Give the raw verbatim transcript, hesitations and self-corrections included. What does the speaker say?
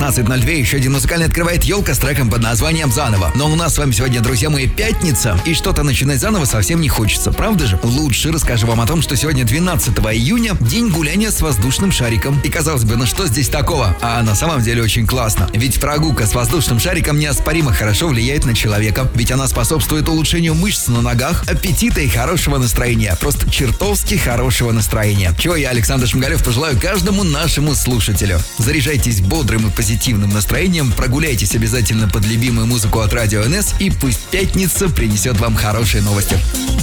шестнадцать ноль два еще один музыкальный открывает елка с треком под названием «Заново». Но у нас с вами сегодня, друзья мои, пятница, и что-то начинать заново совсем не хочется, правда же? Лучше расскажу вам о том, что сегодня двенадцатого июня день гуляния с воздушным шариком. И казалось бы, ну что здесь такого? А на самом деле очень классно. Ведь прогулка с воздушным шариком неоспоримо хорошо влияет на человека. Ведь она способствует улучшению мышц на ногах, аппетита и хорошего настроения. Просто чертовски хорошего настроения. Чего я, Александр Шмигалев, пожелаю каждому нашему слушателю. Заряжайтесь бодрым и позитивным настроением, прогуляйтесь обязательно под любимую музыку от Радио эн эс, и пусть пятница принесет вам хорошие новости.